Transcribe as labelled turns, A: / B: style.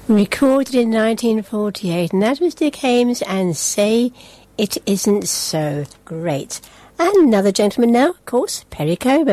A: Recorded in 1948, and that was Dick Haymes and Say It Isn't So. Great. And another gentleman now, of course, Perry Como.